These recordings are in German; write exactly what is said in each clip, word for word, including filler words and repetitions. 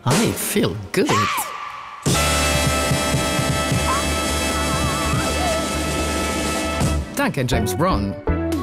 I feel good. Danke, James Brown.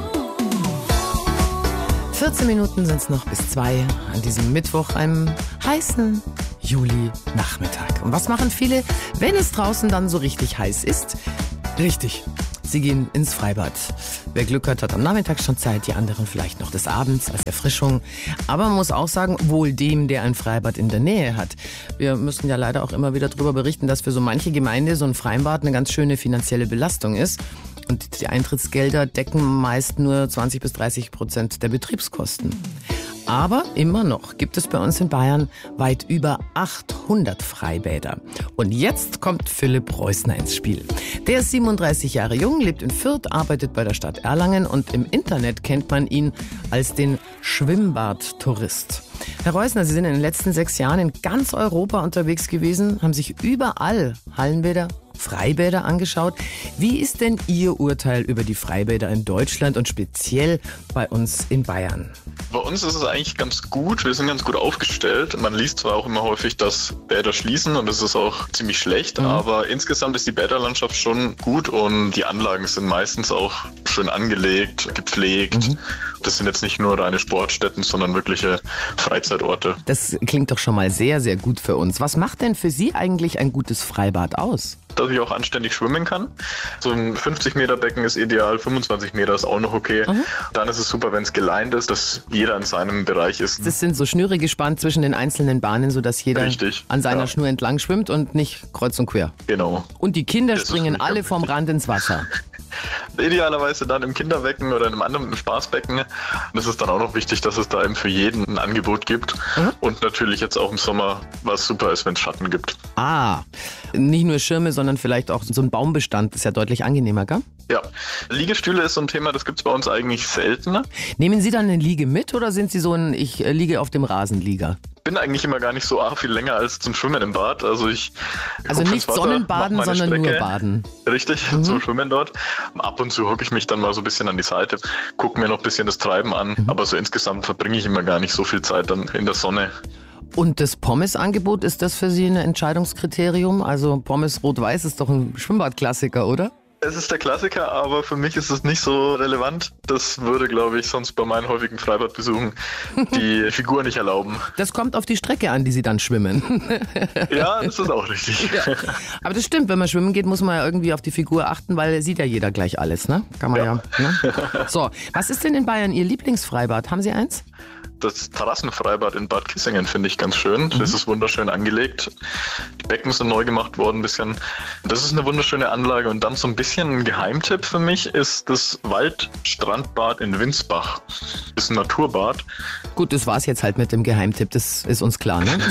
vierzehn Minuten sind es noch bis zwei an diesem Mittwoch, einem heißen Juli-Nachmittag. Und was machen viele, wenn es draußen dann so richtig heiß ist? Richtig, sie gehen ins Freibad. Wer Glück hat, hat am Nachmittag schon Zeit, die anderen vielleicht noch des Abends als Erfrischung. Aber man muss auch sagen, wohl dem, der ein Freibad in der Nähe hat. Wir müssen ja leider auch immer wieder darüber berichten, dass für so manche Gemeinde so ein Freibad eine ganz schöne finanzielle Belastung ist. Und die Eintrittsgelder decken meist nur zwanzig bis dreißig Prozent der Betriebskosten. Aber immer noch gibt es bei uns in Bayern weit über achthundert Freibäder. Und jetzt kommt Philipp Reusner ins Spiel. Der ist siebenunddreißig Jahre jung, lebt in Fürth, arbeitet bei der Stadt Erlangen und im Internet kennt man ihn als den Schwimmbad-Tourist. Herr Reusner, Sie sind in den letzten sechs Jahren in ganz Europa unterwegs gewesen, haben sich überall Hallenbäder, Freibäder angeschaut. Wie ist denn Ihr Urteil über die Freibäder in Deutschland und speziell bei uns in Bayern? Bei uns ist es eigentlich ganz gut. Wir sind ganz gut aufgestellt. Man liest zwar auch immer häufig, dass Bäder schließen und das ist auch ziemlich schlecht, mhm. aber insgesamt ist die Bäderlandschaft schon gut und die Anlagen sind meistens auch schön angelegt, gepflegt. Mhm. Das sind jetzt nicht nur reine Sportstätten, sondern wirkliche Freizeitorte. Das klingt doch schon mal sehr, sehr gut für uns. Was macht denn für Sie eigentlich ein gutes Freibad aus? Dass ich auch anständig schwimmen kann. So ein fünfzig Meter Becken ist ideal, fünfundzwanzig Meter ist auch noch okay. Mhm. Dann ist es super, wenn es geleint ist, dass jeder in seinem Bereich ist. Das sind so Schnüre gespannt zwischen den einzelnen Bahnen, sodass jeder Richtig, an seiner ja. Schnur entlang schwimmt und nicht kreuz und quer. Genau. Und die Kinder das springen alle vom Rand ins Wasser. Idealerweise dann im Kinderbecken oder in einem anderen Spaßbecken. Das ist dann auch noch wichtig, dass es da eben für jeden ein Angebot gibt. Mhm. Und natürlich jetzt auch im Sommer, was super ist, wenn es Schatten gibt. Ah, nicht nur Schirme, sondern vielleicht auch so ein Baumbestand. Ist ja deutlich angenehmer, gell? Ja, Liegestühle ist so ein Thema, das gibt es bei uns eigentlich seltener. Nehmen Sie dann eine Liege mit oder sind Sie so ein Ich liege auf dem Rasenlieger? Ich bin eigentlich immer gar nicht so arg viel länger als zum Schwimmen im Bad. Also ich Also nicht Wasser, Sonnenbaden, sondern Strecke. Nur Baden. Richtig, mhm. zum Schwimmen dort. Ab und zu hocke ich mich dann mal so ein bisschen an die Seite, gucke mir noch ein bisschen das Treiben an. Mhm. Aber so insgesamt verbringe ich immer gar nicht so viel Zeit dann in der Sonne. Und das Pommes-Angebot, ist das für Sie ein Entscheidungskriterium? Also Pommes rot-weiß ist doch ein Schwimmbadklassiker, oder? Es ist der Klassiker, aber für mich ist es nicht so relevant. Das würde, glaube ich, sonst bei meinen häufigen Freibadbesuchen die Figur nicht erlauben. Das kommt auf die Strecke an, die Sie dann schwimmen. Ja, das ist auch richtig. Ja. Aber das stimmt, wenn man schwimmen geht, muss man ja irgendwie auf die Figur achten, weil sieht ja jeder gleich alles, ne? Kann man ja. ja ne? So, was ist denn in Bayern Ihr Lieblingsfreibad? Haben Sie eins? Das Terrassenfreibad in Bad Kissingen finde ich ganz schön. Mhm. Das ist wunderschön angelegt. Die Becken sind neu gemacht worden ein bisschen. Das ist eine wunderschöne Anlage. Und dann so ein bisschen ein Geheimtipp für mich ist das Waldstrandbad in Winsbach. Das ist ein Naturbad. Gut, das war's jetzt halt mit dem Geheimtipp. Das ist uns klar, ne?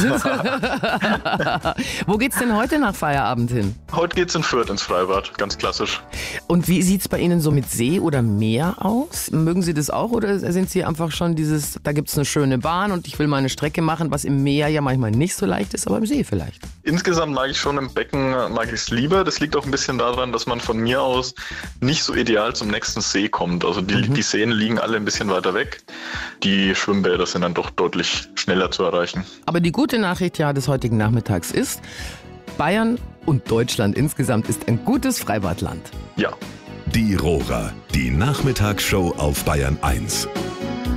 Wo geht's denn heute nach Feierabend hin? Heute geht's in Fürth ins Freibad, ganz klassisch. Und wie sieht's bei Ihnen so mit See oder Meer aus? Mögen Sie das auch oder sind Sie einfach schon dieses, da gibt's eine schöne Bahn und ich will mal eine Strecke machen, was im Meer ja manchmal nicht so leicht ist, aber im See vielleicht? Insgesamt mag ich schon im Becken, mag ich es lieber. Das liegt auch ein bisschen daran, dass man von mir aus nicht so ideal zum nächsten See kommt. Also die, mhm. die Seen liegen alle ein bisschen weiter weg. Die Schwimmbäder sind dann doch deutlich schneller zu erreichen. Aber die gute Nachricht ja des heutigen Nachmittags ist, Bayern und Deutschland insgesamt ist ein gutes Freibadland. Ja. Die Rora, die Nachmittagsshow auf Bayern eins.